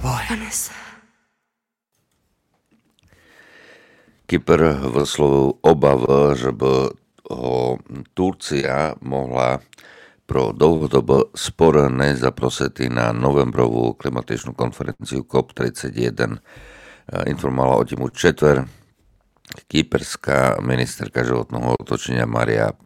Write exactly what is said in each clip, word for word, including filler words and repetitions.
Vanessa. Kypr vyslovil obavu, že by ho Turcia mohla pro dlhodobo spor nezaprosiť na novembrovú klimatičnú konferenciu C O P tridsaťjeden. Informovala o tom četver kyperská ministerka životného otočenia Maria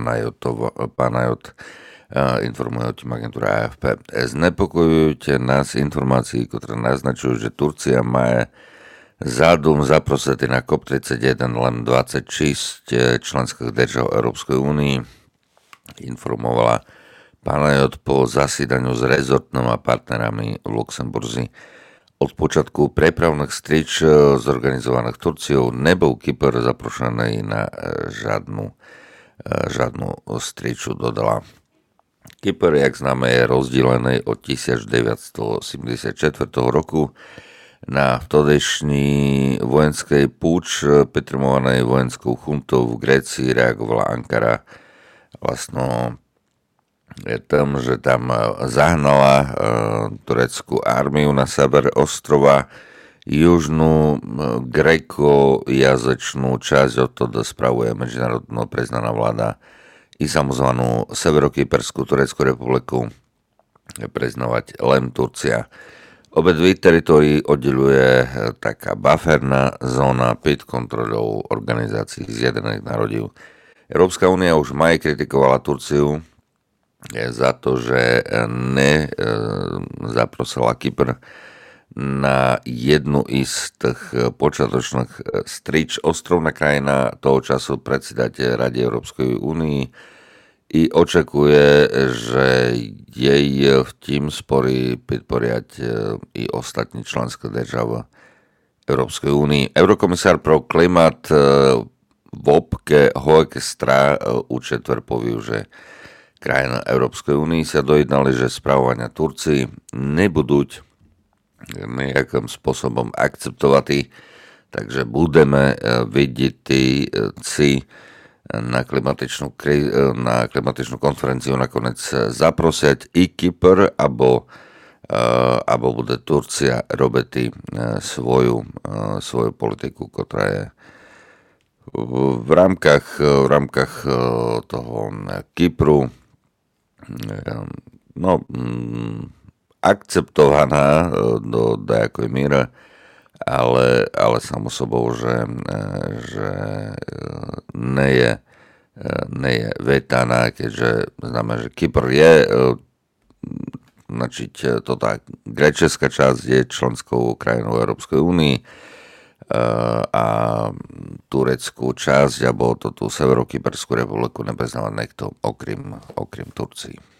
Panajot. Informuje o tým agentúra á ef pé. Znepokojujúce nás informácií, ktoré naznačujú, že Turcia má zádum zaprosiť na C O P tridsaťjeden len dvadsaťšesť členských držav Európskej únii, informovala Panajot po zasídaniu s rezortnom a partnerami v Luxemburzi. Od počiatku prepravných strič zorganizovaných Turciou nebol Kypr zaprošený na žiadnu, žiadnu striču, dodala. Kypr, jak známe, je rozdelený od devätnásťstoosemdesiatštyri roku na vtedejší vojenskej púč petrmovanej vojenskou chuntou v Grécii reagovala Ankara vlastno tým, že tam zahnala tureckú armiu na sever ostrova, južnú grékojazyčnú časť odtedy spravuje medzinárodno priznaná vláda i samozvanú Severokyperskú Tureckú republiku priznávať len Turcia. Obe dve teritórii oddeľuje taká bufferná zóna pod kontrolou Organizácií zjednotených národov. Európska únia už maj kritikovala Turciu za to, že ne zaprosila Kypr na jednu z tých počiatočných strič. Ostrovná krajina toho času predsedať Rade Európskej únii i očakuje, že jej v tým sporí podporiať i ostatní členské državy Európskej únii. Eurokomisár pro klimat Vopke Hoekstra u četver povil, že krajina Európskej únii sa dojednali, že spravovania Turcii nebudú nejakým spôsobom akceptovatí, takže budeme vidieť si na klimatičnú, na klimatičnú konferenciu nakoniec zaprosiať i Kypr, alebo, alebo bude Turcia robiť svoju, svoju politiku, ktorá je v rámkach, v rámkach toho Kypru no, akceptovaná do nejakej míry, ale, ale samo sobou, že, že nie je, nie je vetaná, keďže znamená, že Kypr je, značiť to tak, grécka časť je členskou krajinou Európskej únii a tureckú časť, alebo to tú Severokyperskú republiku nepriznáva niekto okrem, okrem Turcii.